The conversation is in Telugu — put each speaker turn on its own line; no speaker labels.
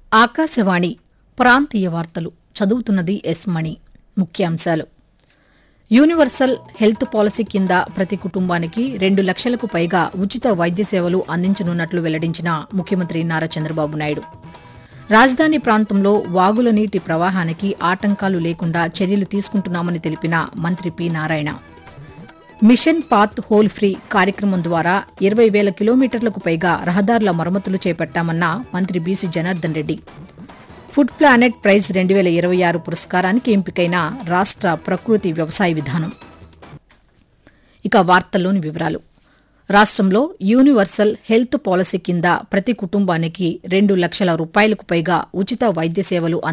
ఆకాశవాణి ప్రాంతీయ వార్తలు చదువుతున్నది ఎస్ మణి. ముఖ్యాంశాలు: యూనివర్సల్ హెల్త్ పాలసీ కింద ప్రతి కుటుంబానికి 2 లక్షలకు పైగా ఉచిత వైద్య సేవలు అందించనున్నట్లు వెల్లడించిన ముఖ్యమంత్రి నారా చంద్రబాబు నాయుడు. రాజధాని ప్రాంతంలో వాగుల నీటి ప్రవాహానికి ఆటంకాలు లేకుండా చర్యలు తీసుకుంటున్నామని తెలిపిన మంత్రి P. Narayana. Machine path whole free కార్యక్రమం ద్వారా 20,000 కిలోమీటర్లకు పైగా రహదారుల మరమ్మతులు చేపట్టామన్న మంత్రి BC Janardhan Reddy. Food planet praise 2026 పురస్కారానికి ఎంపికైన రాష్ట్ర ప్రకృతి వ్యవసాయ విధానం. ఇక వార్తల్లోని వివరాలు. రాష్ట్రంలో యూనివర్సల్ హెల్త్ పాలసీ కింద ప్రతి కుటుంబానికి 2 లక్షల రూపాయలకు పైగా ఉచిత వైద్య సేవలు